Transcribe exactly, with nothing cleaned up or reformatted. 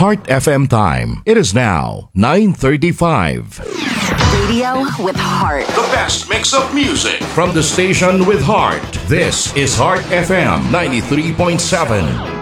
Heart F M time. It is now nine thirty-five. Radio with heart. The best mix of music from the station with heart. This is Heart F M ninety-three point seven.